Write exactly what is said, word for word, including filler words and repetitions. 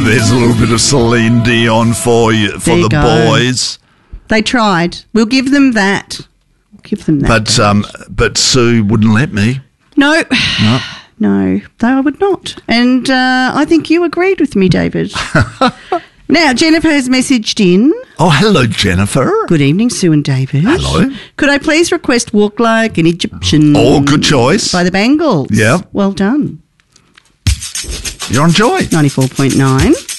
there's a little bit of Celine Dion for you, for There you the go. boys. They tried. We'll give them that. We'll give them that. But um, but Sue wouldn't let me. No. No. No, they would not. And uh, I think you agreed with me, David. Now, Jennifer has messaged in. Oh, hello, Jennifer. Good evening, Sue and David. Hello. Could I please request Walk Like an Egyptian? Oh, good choice. By the Bangles. Yeah. Well done. You're on Joy. ninety-four point nine.